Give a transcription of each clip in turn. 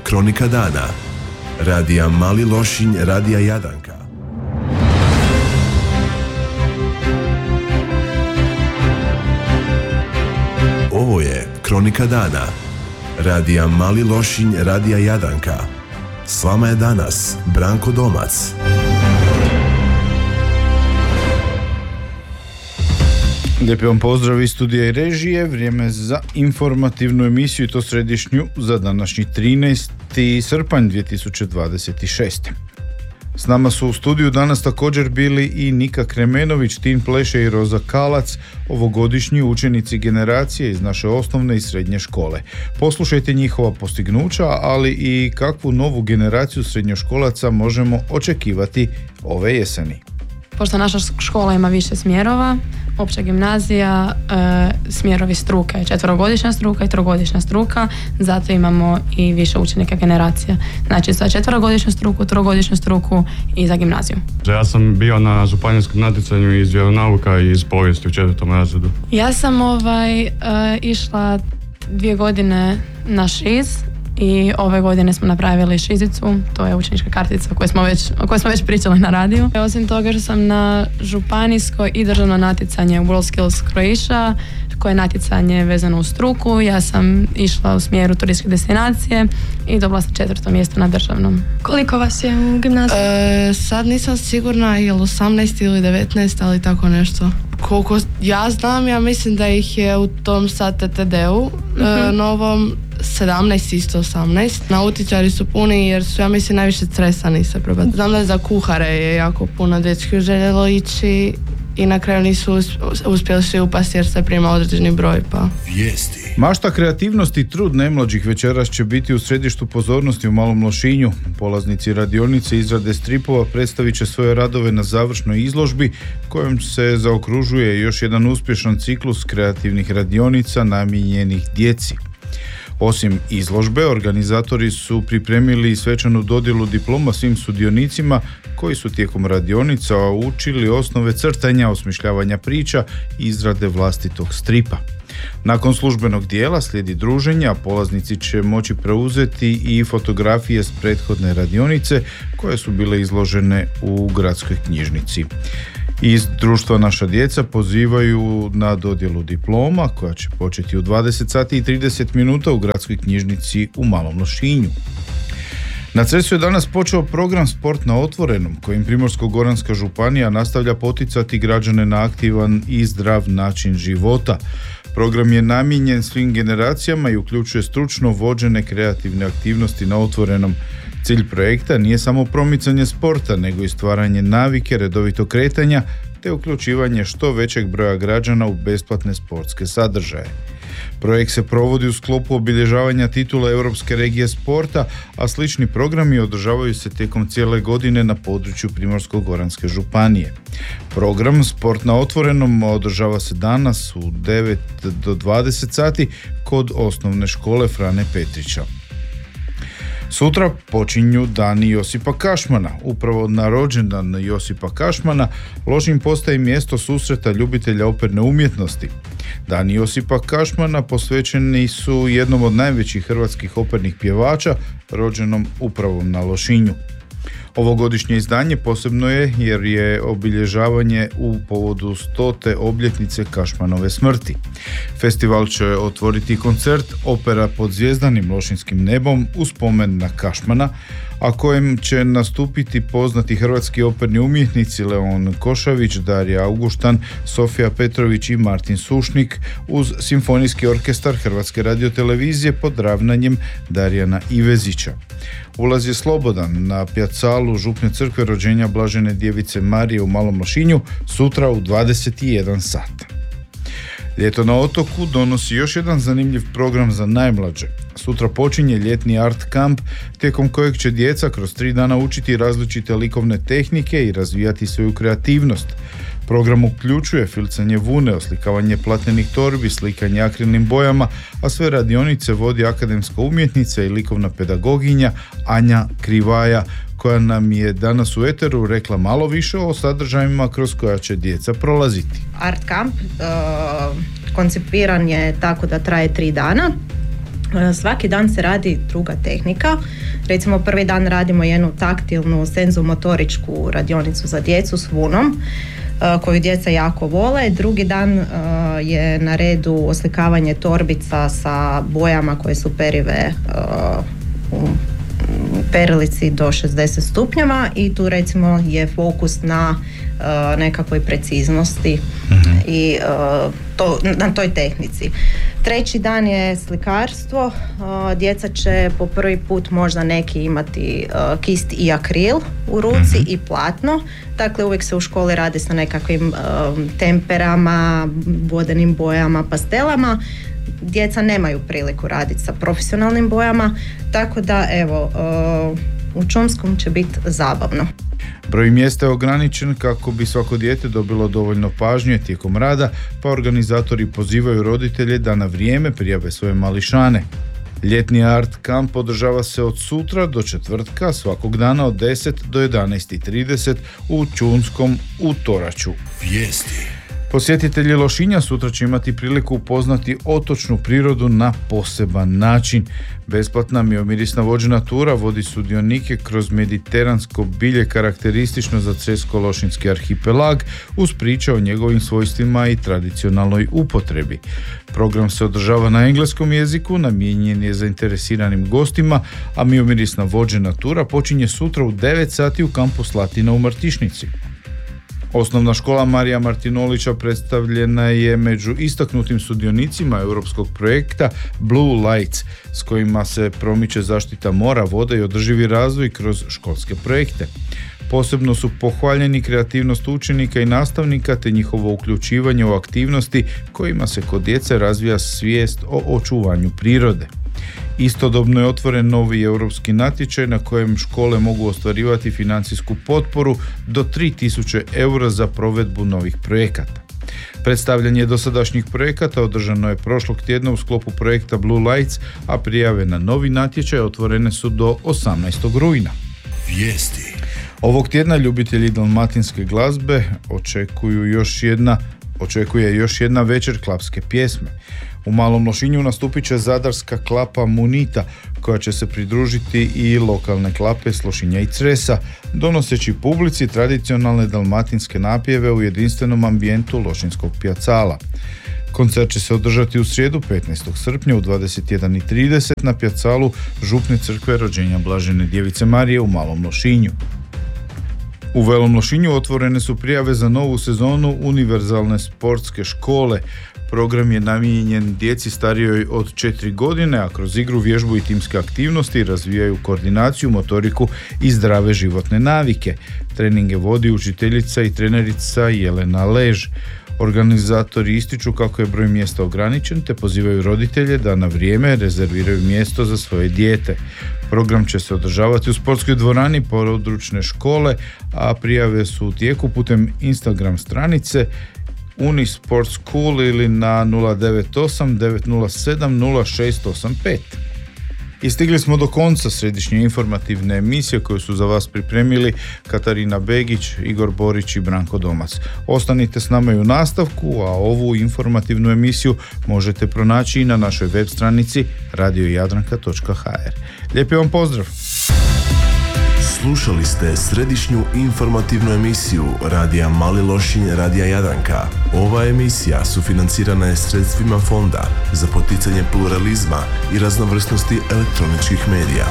Kronika dana. Radija Mali Lošinj, Radija Jadranka. Ovo je Kronika dana. Radija Mali Lošinj, Radija Jadranka. S vama je danas Branko Domac. Lijepi vam pozdrav iz studija i režije, vrijeme za informativnu emisiju i to središnju za današnji 13. srpanj 2026. S nama su u studiju danas također bili i Nika Kremenović, Tin Pleše i Roza Kalac, ovogodišnji učenici generacije iz naše osnovne i srednje škole. Poslušajte njihova postignuća, ali i kakvu novu generaciju srednjoškolaca možemo očekivati ove jeseni. Pošto naša škola ima više smjerova, opća gimnazija, smjerovi struke, 4-godišnja struka i 3-godišnja struka, zato imamo i više učenika generacija. Znači za 4-godišnju struku, 3-godišnju struku i za gimnaziju. Ja sam bio na županijskom natjecanju iz vjeronauka i iz povijesti u 4. razredu. Ja sam išla 2 godine na šiz i ove godine smo napravili šizicu, to je učenička kartica o kojoj smo već pričali na radiju. Osim toga što sam na županijsko i državno natjecanje WorldSkills Croatia, koje je natjecanje vezano uz struku. Ja sam išla u smjeru turističke destinacije i dobila sam 4. mjesto na državnom. Koliko vas je u gimnaziji? Sad nisam sigurna je li 18 ili 19, ali tako nešto. Koliko ja znam, ja mislim da ih je u tom sad TTD-u novom 17, isto 18. Nautičari su puni jer su, ja mislim, najviše stresani se prebaciti. Znam da za kuhare je jako puno dečki željelo ići i na kraju nisu uspjeli svi upasti jer se prima određeni broj. Vijesti. Mašta, kreativnost i trud najmlađih večeras će biti u središtu pozornosti u Malom Lošinju. Polaznici radionice izrade stripova predstavit će svoje radove na završnoj izložbi kojom se zaokružuje još jedan uspješan ciklus kreativnih radionica namijenjenih djeci. Osim izložbe, organizatori su pripremili svečanu dodjelu diploma svim sudionicima koji su tijekom radionica učili osnove crtanja, osmišljavanja priča i izrade vlastitog stripa. Nakon službenog dijela slijedi druženje, a polaznici će moći preuzeti i fotografije s prethodne radionice koje su bile izložene u gradskoj knjižnici. Iz društva Naša djeca pozivaju na dodjelu diploma koja će početi u 20 sati i 30 minuta u gradskoj knjižnici u Malom Lošinju. Na Cresu je danas počeo program Sport na otvorenom kojim Primorsko-goranska županija nastavlja poticati građane na aktivan i zdrav način života. Program je namijenjen svim generacijama i uključuje stručno vođene kreativne aktivnosti na otvorenom. Cilj projekta nije samo promicanje sporta, nego i stvaranje navike redovitog kretanja te uključivanje što većeg broja građana u besplatne sportske sadržaje. Projekt se provodi u sklopu obilježavanja titula Europske regije sporta, a slični programi održavaju se tijekom cijele godine na području Primorsko-goranske županije. Program Sport na otvorenom održava se danas u 9 do 20 sati kod osnovne škole Frane Petrića. Sutra počinju dani Josipa Kašmana. Upravo na rođendan Josipa Kašmana Lošinj postaje mjesto susreta ljubitelja operne umjetnosti. Dani Josipa Kašmana posvećeni su jednom od najvećih hrvatskih opernih pjevača, rođenom upravo na Lošinju. Ovogodišnje izdanje posebno je jer je obilježavanje u povodu 100. obljetnice Kašmanove smrti. Festival će otvoriti koncert Opera pod zvjezdanim lošinjskim nebom u spomen na Kašmana, a kojem će nastupiti poznati hrvatski operni umjetnici Leon Košavić, Darija Auguštan, Sofija Petrović i Martin Sušnik uz Simfonijski orkestar Hrvatske radiotelevizije pod ravnanjem Darijana Ivezića. Ulaz je slobodan na pjacalu Župne crkve rođenja Blažene djevice Marije u Malom Lošinju sutra u 21 sat. Ljeto na otoku donosi još jedan zanimljiv program za najmlađe. Sutra počinje ljetni art kamp tijekom kojeg će djeca kroz 3 dana učiti različite likovne tehnike i razvijati svoju kreativnost. Program uključuje filcanje vune, oslikavanje platnenih torbi, slikanje akrilnim bojama, a sve radionice vodi akademska umjetnica i likovna pedagoginja Anja Krivaja, koja nam je danas u eteru rekla malo više o sadržajima kroz koja će djeca prolaziti. Art Camp koncipiran je tako da traje 3 dana. Svaki dan se radi druga tehnika. Recimo prvi dan radimo jednu taktilnu senzomotoričku radionicu za djecu s vunom, koju djeca jako vole. Drugi dan je na redu oslikavanje torbica sa bojama koje su perive u perilici do 60 stupnjeva i tu recimo je fokus na nekakvoj preciznosti i na toj tehnici. Treći dan je slikarstvo. Djeca će po prvi put možda neki imati kist i akril u ruci i platno. Dakle, uvijek se u školi radi sa nekakvim temperama, vodenim bojama, pastelama. Djeca nemaju priliku raditi sa profesionalnim bojama, tako da evo, u Čumskom će biti zabavno. Broj mjesta je ograničen kako bi svako dijete dobilo dovoljno pažnje tijekom rada, pa organizatori pozivaju roditelje da na vrijeme prijave svoje mališane. Ljetni art kamp održava se od sutra do četvrtka, svakog dana od 10 do 11:30 u Čunskom u Toraću. Vijesti. Posjetitelji Lošinja sutra će imati priliku upoznati otočnu prirodu na poseban način. Besplatna miomirisna vođena tura vodi sudionike kroz mediteransko bilje karakteristično za Cresko-Lošinski arhipelag uz priče o njegovim svojstvima i tradicionalnoj upotrebi. Program se održava na engleskom jeziku, namijenjen je zainteresiranim gostima, a miomirisna vođena tura počinje sutra u 9 sati u kampu Slatina u Martišnici. Osnovna škola Marija Martinolića predstavljena je među istaknutim sudionicima europskog projekta Blue Lights, s kojima se promiče zaštita mora, vode i održivi razvoj kroz školske projekte. Posebno su pohvaljeni kreativnost učenika i nastavnika te njihovo uključivanje u aktivnosti kojima se kod djece razvija svijest o očuvanju prirode. Istodobno je otvoren novi europski natječaj na kojem škole mogu ostvarivati financijsku potporu do 3000 eura za provedbu novih projekata. Predstavljanje dosadašnjih projekata održano je prošlog tjedna u sklopu projekta Blue Lights, a prijave na novi natječaj otvorene su do 18. rujna. Vijesti. Ovog tjedna ljubitelji dalmatinske glazbe očekuje još jedna večer klapske pjesme. U Malom Lošinju nastupit će zadarska klapa Munita, koja će se pridružiti i lokalne klape s Lošinja i Cresa, donoseći publici tradicionalne dalmatinske napjeve u jedinstvenom ambijentu Lošinskog pjacala. Koncert će se održati u srijedu 15. srpnja u 21:30 na pjacalu Župne crkve Rođenja Blažene Djevice Marije u Malom Lošinju. U Velom Lošinju otvorene su prijave za novu sezonu univerzalne sportske škole. Program je namijenjen djeci starijoj od 4 godine, a kroz igru, vježbu i timske aktivnosti razvijaju koordinaciju, motoriku i zdrave životne navike. Treninge vodi učiteljica i trenerica Jelena Lež. Organizatori ističu kako je broj mjesta ograničen te pozivaju roditelje da na vrijeme rezerviraju mjesto za svoje dijete. Program će se održavati u sportskoj dvorani područne škole, a prijave su u tijeku putem Instagram stranice Unisport School ili na 098 907 0685. I stigli smo do konca središnje informativne emisije koju su za vas pripremili Katarina Begić, Igor Borić i Branko Domac. Ostanite s nama i u nastavku, a ovu informativnu emisiju možete pronaći i na našoj web stranici radiojadranka.hr. Lijepi vam pozdrav! Slušali ste središnju informativnu emisiju Radija Mali Lošinj, Radija Jadranka. Ova emisija sufinancirana je sredstvima Fonda za poticanje pluralizma i raznovrsnosti elektroničkih medija.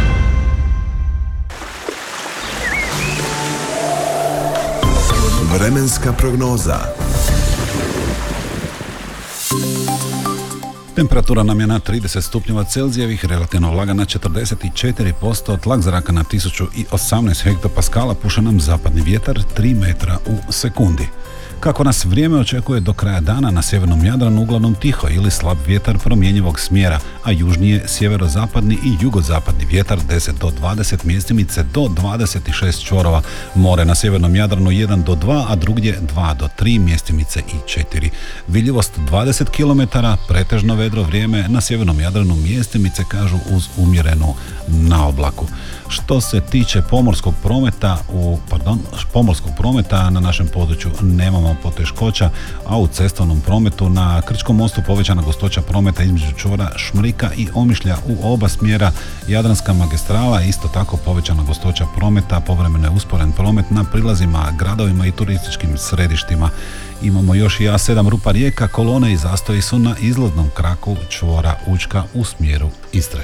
Vremenska prognoza. Temperatura nam je na 30 stupnjeva Celzijevih, relativno lagana 44%, tlak zraka na 1018 hektopaskala, puše nam zapadni vjetar 3 metra u sekundi. Kako nas vrijeme očekuje do kraja dana, na sjevernom Jadranu uglavnom tiho ili slab vjetar promjenjivog smjera, a južnije sjeverozapadni i jugozapadni vjetar 10 do 20 mjestimice do 26 čvorova. More na sjevernom Jadranu 1 do 2, a drugdje 2 do 3 mjestimice i 4. Vidljivost 20 km, pretežno vedro vrijeme, na sjevernom Jadranu mjestimice kažu uz umjerenu naoblaku. Što se tiče pomorskog prometa na našem području nemamo imamo poteškoća, a u cestovnom prometu na Krčkom mostu povećana gustoća prometa između čvora Šmrika i Omišlja u oba smjera. Jadranska magistrala, isto tako povećana gustoća prometa, povremeno je usporen promet na prilazima gradovima i turističkim središtima. Imamo još i A7 Rupa Rijeka, kolone i zastoji su na izlaznom kraku čvora Učka u smjeru Istre.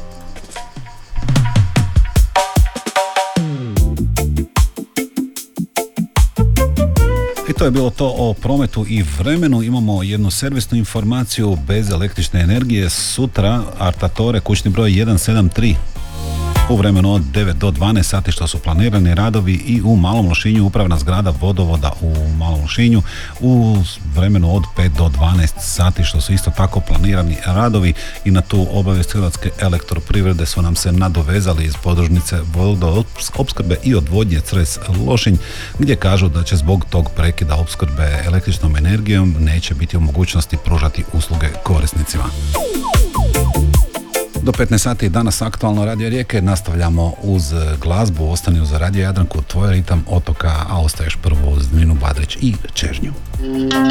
I to je bilo to o prometu i vremenu. Imamo jednu servisnu informaciju bez električne energije. Sutra Artatore, kućni broj 173. U vremenu od 9 do 12 sati što su planirani radovi i u Malom Lošinju upravna zgrada vodovoda u Malom Lošinju u vremenu od 5 do 12 sati što su isto tako planirani radovi i na tu obavijest Hrvatske elektroprivrede su nam se nadovezali iz podružnice vodoopskrbe i odvodnje Cres Lošinj gdje kažu da će zbog tog prekida opskrbe električnom energijom neće biti u mogućnosti pružati usluge korisnicima. Do 15 sati danas aktualno Radio Rijeke, nastavljamo uz glazbu, ostani uz Radio Jadranku, tvoj ritam otoka, a ostaješ prvo uz Ninu Badrić i Čežnju.